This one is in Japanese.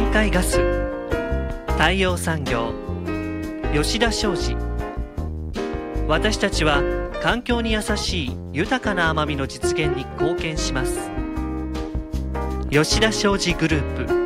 南海ガス、太陽産業、吉田商事。私たちは環境に優しい豊かな甘みの実現に貢献します。吉田商事グループ。